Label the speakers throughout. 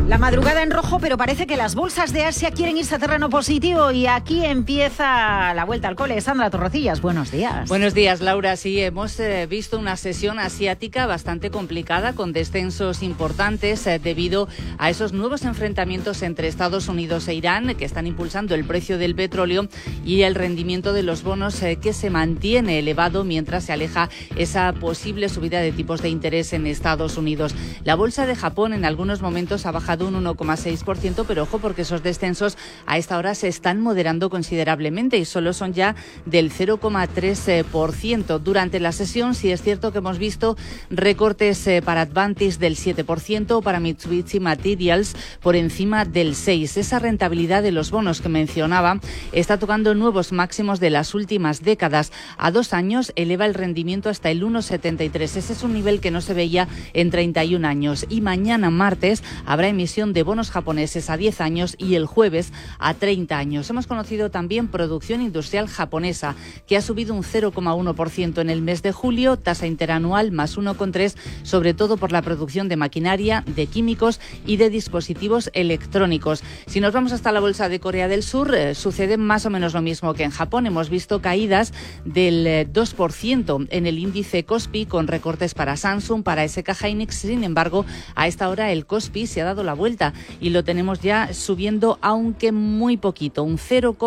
Speaker 1: La madrugada en rojo, pero parece que las bolsas de Asia quieren irse a terreno positivo y aquí empieza la vuelta al cole. Sandra Torrecillas, buenos días.
Speaker 2: Buenos días, Laura. Sí, hemos visto una sesión asiática bastante complicada con descensos importantes debido a esos nuevos enfrentamientos entre Estados Unidos e Irán que están impulsando el precio del petróleo y el rendimiento de los bonos que se mantiene elevado mientras se aleja esa posible subida de tipos de interés en Estados Unidos. La bolsa de Japón en algunos momentos ha bajado un 1,6%, pero ojo porque esos descensos a esta hora se están moderando considerablemente y solo son ya del 0,3%. Durante la sesión sí es cierto que hemos visto recortes para Advantage del 7%, para Mitsubishi Materials por encima del 6%. Esa rentabilidad de los bonos que mencionaba está tocando nuevos máximos de las últimas décadas. A 2 años eleva el rendimiento hasta el 1,73%. Ese es un nivel que no se veía en 31 años. Y mañana martes habrá emisión de bonos japoneses a 10 años y el jueves a 30 años. Hemos conocido también producción industrial japonesa, que ha subido un 0,1% en el mes de julio, tasa interanual más 1,3%, sobre todo por la producción de maquinaria, de químicos y de dispositivos electrónicos. Si nos vamos hasta la bolsa de Corea del Sur, sucede más o menos lo mismo que en Japón. Hemos visto caídas del 2% en el índice Kospi, con recortes para Samsung, para SK Hynix. Sin embargo, a esta hora el Kospi se ha dado la vuelta y lo tenemos ya subiendo, aunque muy poquito, un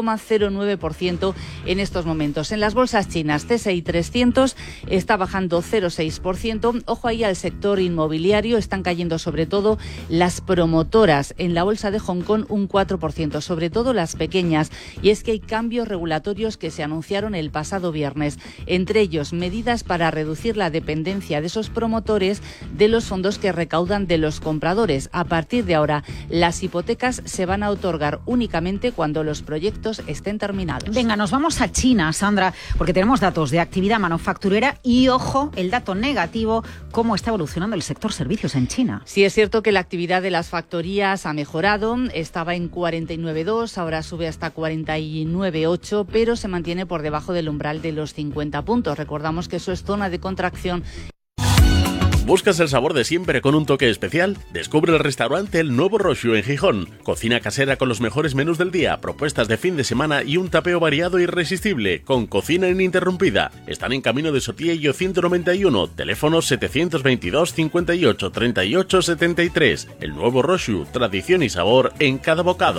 Speaker 2: 0,09% en estos momentos. En las bolsas chinas, CSI 300 está bajando 0,6%. Ojo ahí al sector inmobiliario, están cayendo sobre todo las promotoras. En la bolsa de Hong Kong un 4%, sobre todo las pequeñas. Y es que hay cambios regulatorios que se anunciaron el pasado viernes. Entre ellos, medidas para reducir la dependencia de esos promotores de los fondos que recaudan de los compradores. A partir de ahora, las hipotecas se van a otorgar únicamente cuando los proyectos estén terminados.
Speaker 1: Venga, nos vamos a China, Sandra, porque tenemos datos de actividad manufacturera y, ojo, el dato negativo, cómo está evolucionando el sector servicios en China.
Speaker 2: Sí, es cierto que la actividad de las factorías ha mejorado, estaba en 49,2, ahora sube hasta 49,8, pero se mantiene por debajo del umbral de los 50 puntos. Recordamos que eso es zona de contracción.
Speaker 3: ¿Buscas el sabor de siempre con un toque especial? Descubre el restaurante El Nuevo Roshu en Gijón. Cocina casera con los mejores menús del día, propuestas de fin de semana y un tapeo variado e irresistible, con cocina ininterrumpida. Están en Camino de Sotillo 191, teléfono 722 58 38 73. El Nuevo Roshu, tradición y sabor en cada bocado.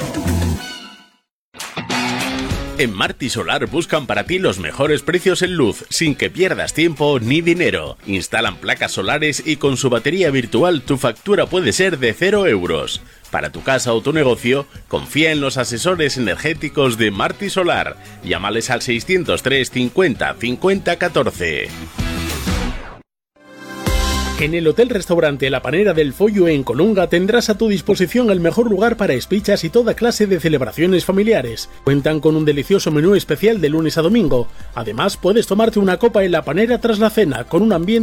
Speaker 3: En Marti Solar buscan para ti los mejores precios en luz, sin que pierdas tiempo ni dinero. Instalan placas solares y con su batería virtual tu factura puede ser de 0 euros. Para tu casa o tu negocio, confía en los asesores energéticos de Marti Solar. Llámales al 603 50 50 14. En el Hotel Restaurante La Panera del Follo en Colunga tendrás a tu disposición el mejor lugar para espichas y toda clase de celebraciones familiares. Cuentan con un delicioso menú especial de lunes a domingo. Además, puedes tomarte una copa en La Panera tras la cena, con un ambiente